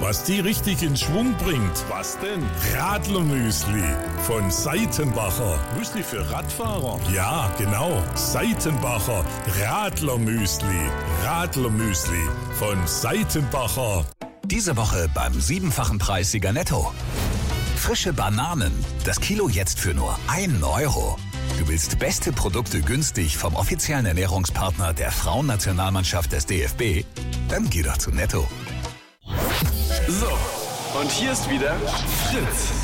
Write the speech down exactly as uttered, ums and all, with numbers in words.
Was die richtig in Schwung bringt. Was denn? Radlermüsli von Seitenbacher. Müsli für Radfahrer? Ja, genau. Seitenbacher Radlermüsli. Radlermüsli von Seitenbacher. Diese Woche beim siebenfachen Preissieger Netto. Frische Bananen. Das Kilo jetzt für nur ein Euro. Du willst beste Produkte günstig vom offiziellen Ernährungspartner der Frauennationalmannschaft des D F B? Dann geh doch zu Netto. So, und hier ist wieder Fritz.